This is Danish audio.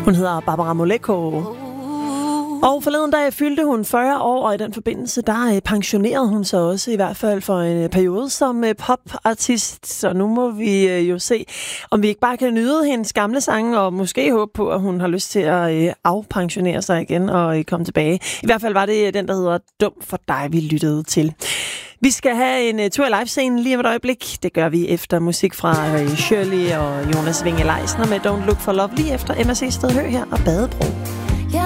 Hun hedder Barbara Moleko. Og forleden dag fyldte hun 40 år, og i den forbindelse, der pensionerede hun sig også, i hvert fald for en periode som popartist. Så nu må vi jo se, om vi ikke bare kan nyde hendes gamle sange, og måske håbe på, at hun har lyst til at afpensionere sig igen og komme tilbage. I hvert fald var det den, der hedder Dum for dig, vi lyttede til. Vi skal have en tur i livescenen lige om et øjeblik. Det gør vi efter musik fra Shirley og Jonas Winge Leisner med Don't Look for Love, lige efter MRC Stedhø her og Badebro.